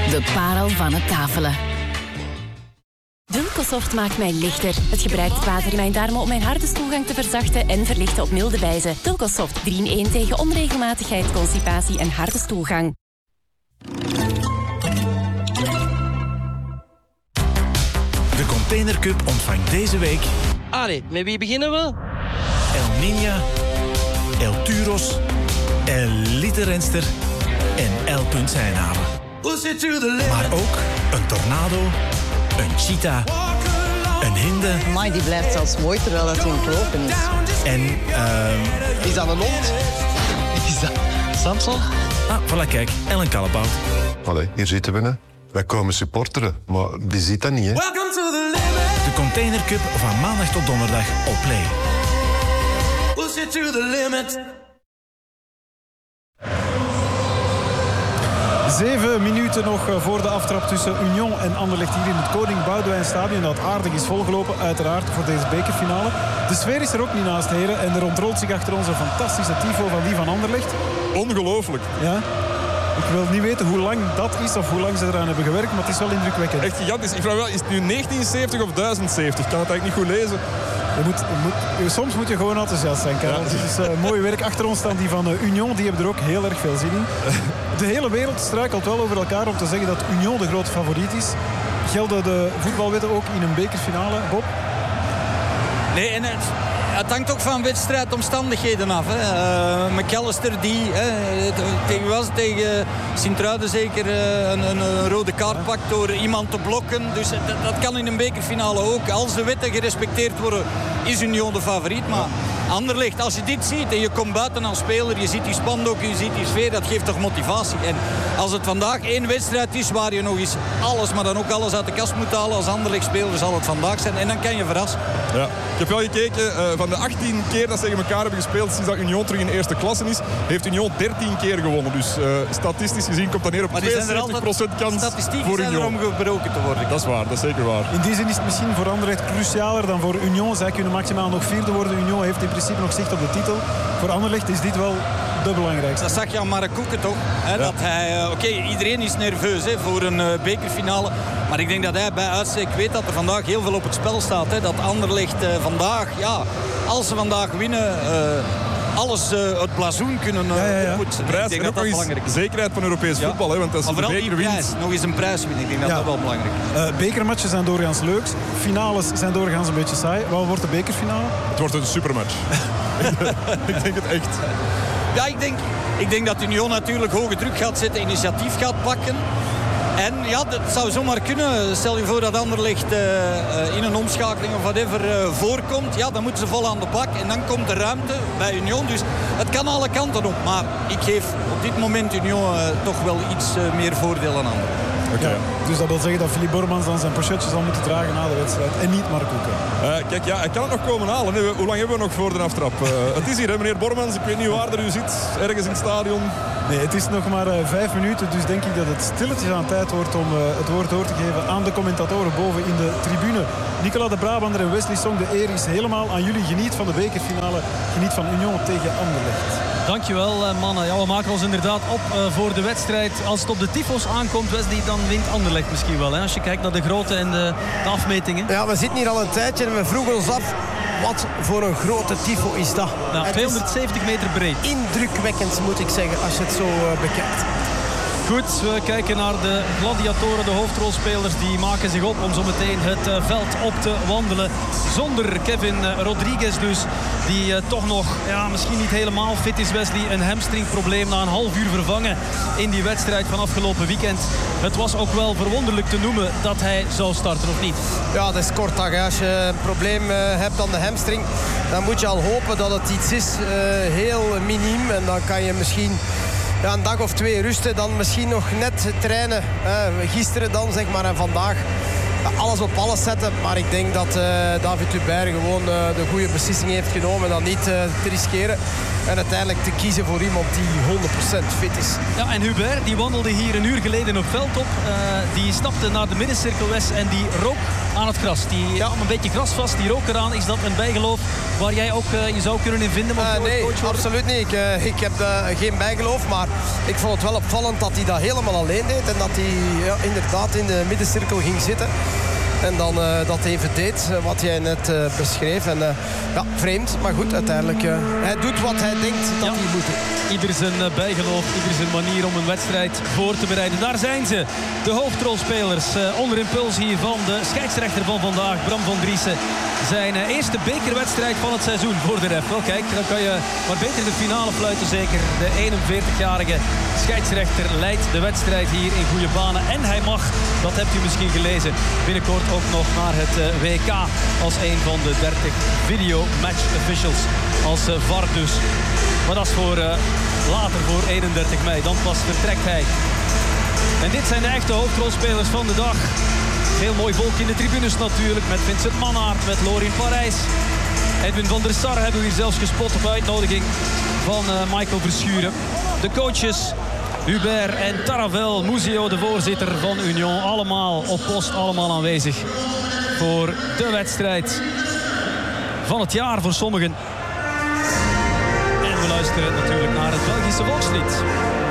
De parel van het tafelen. Dulcosoft maakt mij lichter. Het gebruikt het water in mijn darmen om mijn hartestoegang te verzachten en verlichten op milde wijze. Dulcosoft 3-in-1 tegen onregelmatigheid, constipatie en hartestoegang. De Container Cup ontvangt deze week... Allee, met wie beginnen we? El Niña, El Turos, El Lite-renster en El Punt Zijnhaven. Maar ook een tornado, een cheetah, een hinde... Amai, die blijft zelfs mooi terwijl dat hij ontlopen is. En, Is dat een hond? Is dat Samson? voilà, kijk, en een kalebout. Allee, hier zitten we, hè. Wij komen supporteren, maar die ziet dat niet, hè. De Container Cup van maandag tot donderdag op Play. 7 minuten nog voor de aftrap tussen Union en Anderlecht hier in het Koning Boudewijn Stadion. Dat aardig is volgelopen, uiteraard, voor deze bekerfinale. De sfeer is er ook niet naast, heren. En er ontrolt zich achter ons een fantastische tifo van die van Anderlecht. Ongelooflijk. Ja. Ik wil niet weten hoe lang dat is of hoe lang ze eraan hebben gewerkt, maar het is wel indrukwekkend. Echt gigantisch. Ik vraag wel, is het nu 1970 of 1070? Ik kan het eigenlijk niet goed lezen. Soms moet je gewoon enthousiast zijn, Karel. Ja. Het is mooi werk. Achter ons staan die van Union. Die hebben er ook heel erg veel zin in. De hele wereld struikelt wel over elkaar om te zeggen dat Union de grote favoriet is. Gelden de voetbalwetten ook in een bekerfinale, Bob? Nee, en het hangt ook van wedstrijdomstandigheden af. McAllister die tegen Sint-Truiden zeker een rode kaart pakt door iemand te blokken. Dus dat kan in een bekerfinale ook. Als de wetten gerespecteerd worden, is Union de favoriet. Maar Anderlecht, als je dit ziet en je komt buiten als speler, je ziet die spandoek, je ziet die sfeer, dat geeft toch motivatie. En als het vandaag één wedstrijd is waar je nog eens alles, maar dan ook alles uit de kast moet halen als Anderlecht-speler, zal het vandaag zijn. En dan kan je verrassen. Ja. Ik heb wel gekeken, van de 18 keer dat ze tegen elkaar hebben gespeeld sinds dat Union terug in eerste klasse is, heeft Union 13 keer gewonnen. Dus statistisch gezien komt dat neer op 72% kans voor Union. Zijn er om gebroken te worden. Dat is waar, dat is zeker waar. In die zin is het misschien voor Anderlecht crucialer dan voor Union. Zij kunnen maximaal nog vierde worden. Union heeft in principe nog zicht op de titel. Voor Anderlecht is dit wel de belangrijkste. Dat zag je aan Mark Koeken toch? Hè? Ja. Dat hij, iedereen is nerveus voor een bekerfinale. Maar ik denk dat hij bij uitstek weet dat er vandaag heel veel op het spel staat. Hè? Dat Anderlecht vandaag, als ze vandaag winnen, alles het blazoen kunnen oppoetsen. Prijs en ook nog eens zekerheid van Europees voetbal. Hè? Want als je de beker wint... nog eens een prijs winnen. Ik denk dat dat wel belangrijk is. Bekermatchen zijn doorgaans leuk. Finales zijn doorgaans een beetje saai. Wat wordt de bekerfinale? Het wordt een supermatch. Ik denk het echt. Ja, ik denk dat Union natuurlijk hoge druk gaat zetten, initiatief gaat pakken. En ja, dat zou zomaar kunnen. Stel je voor dat Anderlecht in een omschakeling of whatever voorkomt. Ja, dan moeten ze vol aan de bak. En dan komt de ruimte bij Union. Dus het kan alle kanten op. Maar ik geef op dit moment Union toch wel iets meer voordeel aan Anderlecht. Okay. Ja, dus dat wil zeggen dat Philippe Bormans dan zijn pochetje zal moeten dragen na de wedstrijd. En niet Mark Koeken. Kijk, hij kan het nog komen halen. Hè. Hoe lang hebben we nog voor de aftrap? Het is hier, hè, meneer Bormans. Ik weet niet waar er u zit. Ergens in het stadion. Nee, het is nog maar 5 minuten. Dus denk ik dat het stilletjes aan tijd wordt om het woord door te geven aan de commentatoren boven in de tribune. Nicolas de Brabander en Wesley Song, de eer is helemaal aan jullie. Geniet van de bekerfinale. Geniet van Union tegen Anderlecht. Dankjewel, mannen. Ja, we maken ons inderdaad op voor de wedstrijd. Als het op de tifos aankomt, Wesley, dan wint Anderlecht misschien wel. Hè? Als je kijkt naar de grootte en de afmetingen. Ja, we zitten hier al een tijdje en we vroegen ons af... Wat voor een grote tifo is dat? Nou, 270 meter breed. Indrukwekkend, moet ik zeggen, als je het zo bekijkt. Goed, we kijken naar de gladiatoren, de hoofdrolspelers. Die maken zich op om zo meteen het veld op te wandelen. Zonder Kevin Rodriguez dus. Die toch nog misschien niet helemaal fit is, Wesley. Een hamstringprobleem na een half uur vervangen in die wedstrijd van afgelopen weekend. Het was ook wel verwonderlijk te noemen dat hij zou starten, of niet? Ja, dat is kort dag. Als je een probleem hebt aan de hamstring, dan moet je al hopen dat het iets is heel miniem. En dan kan je misschien... Ja, een dag of 2 rusten, dan misschien nog net trainen. Gisteren dan, zeg maar, en vandaag alles op alles zetten. Maar ik denk dat David Hubert gewoon de goede beslissing heeft genomen en dat niet te riskeren. En uiteindelijk te kiezen voor iemand die 100% fit is. Ja, en Hubert, die wandelde hier een uur geleden op veld op. Die stapte naar de middencirkel West en die rook aan het gras. Die nam een beetje gras vast, die rook eraan. Is dat een bijgeloof waar jij ook je zou kunnen in vinden? Nee, absoluut niet. Ik heb geen bijgeloof, maar ik vond het wel opvallend dat hij dat helemaal alleen deed. En dat hij inderdaad in de middencirkel ging zitten. En dan dat even deed, wat jij net beschreef. En vreemd, maar goed, uiteindelijk. Hij doet wat hij denkt dat hij moet doen. Ieder zijn bijgeloof, ieder zijn manier om een wedstrijd voor te bereiden. Daar zijn ze, de hoofdrolspelers. Onder impuls hier van de scheidsrechter van vandaag, Bram van Driessen. Zijn eerste bekerwedstrijd van het seizoen voor de ref. Wel kijk, dan kan je maar beter de finale fluiten zeker. De 41-jarige scheidsrechter leidt de wedstrijd hier in goede banen. En hij mag, dat hebt u misschien gelezen, binnenkort ook nog naar het WK als een van de 30 video match officials. Als VAR dus. Maar dat is voor later, voor 31 mei. Dan pas vertrekt hij. En dit zijn de echte hoofdrolspelers van de dag. Heel mooi volk in de tribunes natuurlijk. Met Vincent Mannaert, met Lorin Parijs. Edwin van der Sar hebben we hier zelfs gespot op uitnodiging van Michael Verschuren. De coaches Hubert en Taravel. Muzio, de voorzitter van Union. Allemaal op post, allemaal aanwezig voor de wedstrijd van het jaar voor sommigen. En we luisteren natuurlijk naar het Belgische volkslied.